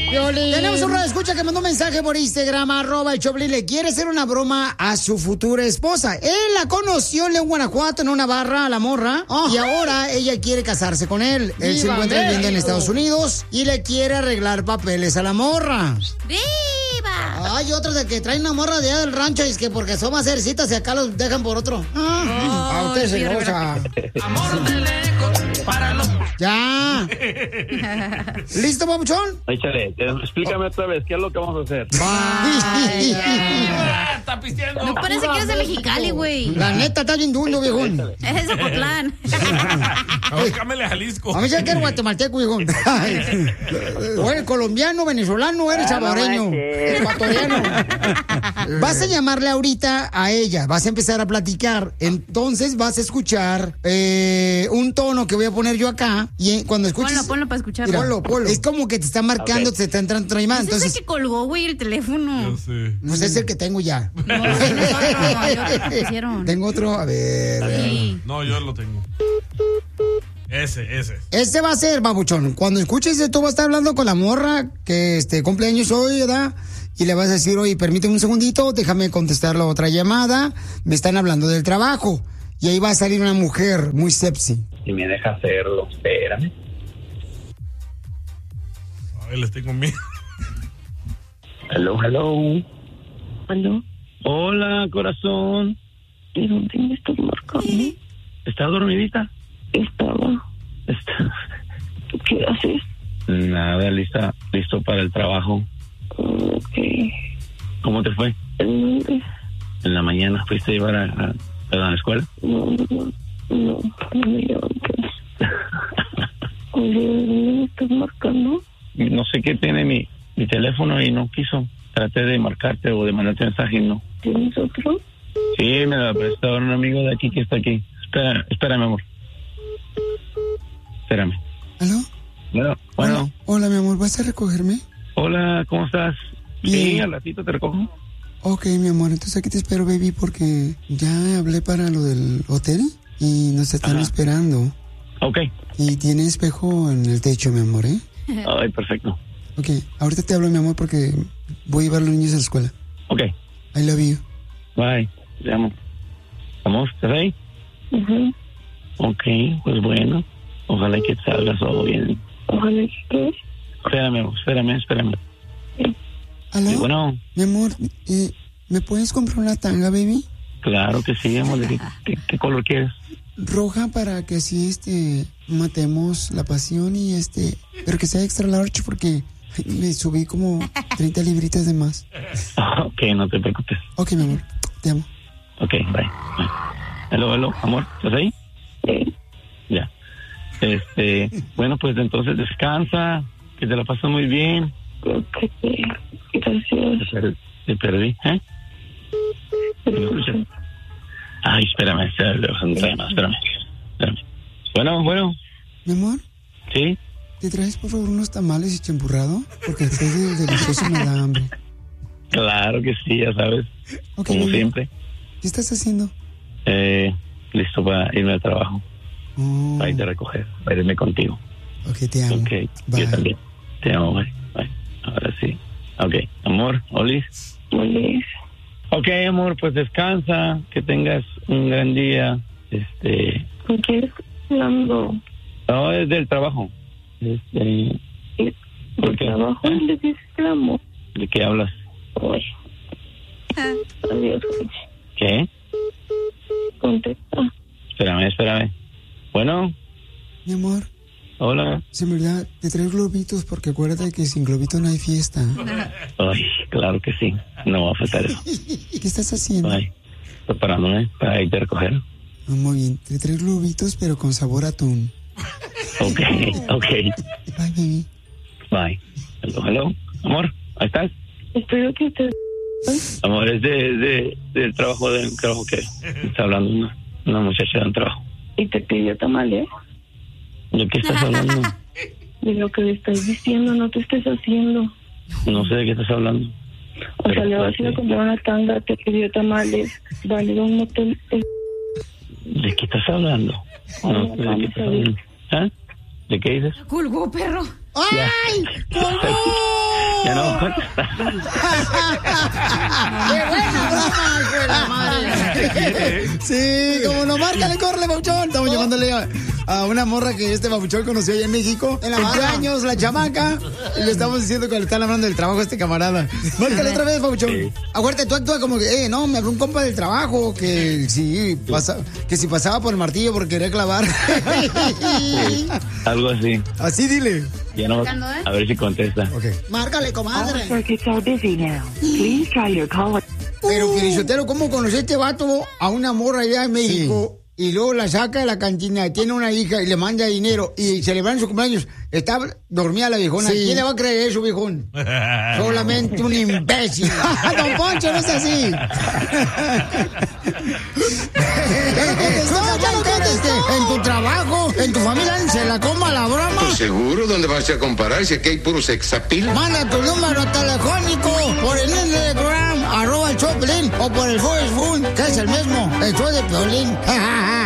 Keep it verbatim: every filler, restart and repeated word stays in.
Piolín. Tenemos un radio escucha que mandó un mensaje por Instagram, arroba el Choplin. Le quiere hacer una broma a su futura esposa. Él la conoció en León, Guanajuato, en una barra, a la morra. Oh. Y ahora ella quiere casarse con él. Él se encuentra viviendo en Estados Unidos y le quiere arreglar papeles a la morra. ¡Viva! Hay otros de que traen una morra de allá del rancho y es que porque son más cercitas y acá los dejan por otro. Ah, oh, a usted se goza. Amor de lejos para los... Ya. ¿Listo, papuchón? Échale, explícame otra vez, ¿qué es lo que vamos a hacer? Ay, está pisteando. No parece que eres de Mexicali, güey. La neta, está bien duro, viejón. Es de Zapotlán. Cámele a Jalisco. A mí ya que eres guatemalteco, viejón. O eres colombiano, venezolano, eres salvadoreño, ecuatoriano. Vas a llamarle ahorita a ella, vas a empezar a platicar. Entonces vas a escuchar eh, un tono que voy a poner yo acá. Y cuando escuches... Ponlo, ponlo para escucharlo. Mira, ponlo, ponlo. Es como que te está marcando, okay. Te está entrando otra llamada. Entonces, es el que colgó, güey, el teléfono. Yo sé. Pues es el que tengo ya. No, no, no, pusieron. Tengo otro, a ver. Sí. No, yo lo tengo. Ese, ese. Ese va a ser, babuchón. Cuando escuches esto, vas a estar hablando con la morra que este cumpleaños hoy, ¿verdad? Y le vas a decir, oye, permíteme un segundito, déjame contestar la otra llamada. Me están hablando del trabajo. Y ahí va a salir una mujer muy sexy. Si me deja hacerlo, espérame. A ver, les tengo miedo. Hello, hello. ¿Aló? Hola, corazón. ¿De dónde me estás marcando? ¿Estás dormidita? Estaba. Está... ¿Qué haces? Nada, lista, listo para el trabajo. Ok. ¿Cómo te fue? ¿En dónde? En la mañana fuiste a llevar a, a, a la escuela. No, no, no, no, no me levantes. Oye, ¿de dónde me estás marcando? No sé qué tiene mi, mi teléfono y no quiso. Traté de marcarte o de mandarte mensaje y no. ¿Tienes otro? Sí, me lo prestó un amigo de aquí que está aquí. Espera, espérame, amor. Espérame. ¿Aló? Bueno, bueno. Hola, hola, mi amor, ¿vas a recogerme? Hola, ¿cómo estás? Bien. Sí, al ratito te recojo. Ok, mi amor, entonces aquí te espero, baby, porque ya hablé para lo del hotel y nos están Ajá. esperando. Ok. Y tiene espejo en el techo, mi amor, ¿eh? Ay, perfecto. Ok, ahorita te hablo, mi amor, porque voy a llevar a los niños a la escuela. Ok. I love you. Bye. Te amo. ¿Vamos? ¿Estás ahí? Uh-huh. Ok, pues bueno. Ojalá que salga todo bien. Ojalá que... Espérame, amor, espérame, espérame. Sí. ¿Aló? Sí, bueno. Mi amor, eh, ¿me puedes comprar una tanga, baby? Claro que sí, amor. ¿Qué, qué, qué color quieres? Roja para que así, este, matemos la pasión y este... Pero que sea extra large porque me subí como treinta libritas de más. Ok, no te preocupes. Ok, mi amor, te amo. Ok, bye. bye. Hello, hello, amor, ¿estás ahí? Sí. Ya. Este, bueno, pues entonces descansa, que te la pasas muy bien. Ok, gracias. Te, per- te perdí, ¿eh? ¿Me escuchas? Ay, espérame, espérame, espérame, espérame, espérame. Bueno, bueno. Mi amor, ¿Sí? ¿te traes por favor unos tamales y champurrado? Porque después de delicioso me da hambre. Claro que sí, ya sabes. Okay, como baby. siempre. ¿Qué estás haciendo? Eh, listo para irme al trabajo. Oh, Para irte a recoger, para irme contigo. ok, te amo. Ok, Bye. yo también. Te amo, bye. Bye. Ahora sí. Ok, amor, Olis. Olis. Ok, amor, pues descansa, que tengas un gran día. Este, ¿Con quién estás hablando? no, es del trabajo. Este, ¿por ¿De qué? trabajo? ¿Eh? ¿Le dices que la amo? ¿De qué hablas? Oye. Adiós. ¿Qué? Contesta. Espérame, espérame. Bueno, Mi amor, hola. se me olvida, te traigo globitos porque acuérdate que sin globito no hay fiesta. Ay, claro que sí. No va a faltar eso. ¿Qué estás haciendo? Bye. Preparándome para irte a recoger. Ah, muy bien, te traigo globitos pero con sabor a atún. Ok, ok. Bye, baby. Bye. Hello, hello. Amor, ¿ahí estás? Espero que te... Amor, es de, de, del trabajo, del trabajo que está hablando una, una muchacha de un trabajo. Y te pidió tamales. ¿De qué estás hablando? De lo que le estás diciendo, no te estés haciendo. No sé de qué estás hablando. O sea, le vas a ir a comprar una tanga, te pidió tamales, vale un motel. eh, ¿De qué estás hablando? No sé de qué estás hablando. ¿Ah? ¿De qué dices? Colgó, perro. ¡Ay! ¡Colgó! Ya no. ¡Qué buena broma, hijo de la madre! Sí, como no, márcale, córrele, Papuchón. Estamos llamándole a, a una morra que este Papuchón conoció allá en México. En la años, la chamaca. Y le estamos diciendo que le están hablando del trabajo a este camarada. Márcale otra vez, Papuchón. Sí. Acuérdate, tú actúas como que, eh, no, me habló un compa del trabajo que sí, pasa, que si pasaba por el martillo porque quería clavar. Sí, algo así. Así dile. Ya no, a ver si contesta. Okay. Márcale, comadre. Oh. Pero, Felicitero, ¿cómo conocí a este vato a una morra allá en México? Sí. Y luego la saca de la cantina, tiene una hija y le manda dinero y celebran su cumpleaños. Está dormida la viejona. Sí. ¿Quién le va a creer eso, viejón? Solamente un imbécil. Don Poncho, no es así. No, ya no contesté. En tu trabajo, en tu familia, se la coma la broma. Pues seguro, ¿dónde vas a comparar si aquí hay puro sexapil? Manda tu número telefónico por el Instagram, arroba el Choplin, o por el Facebook, que es el mismo, el show de Piolín.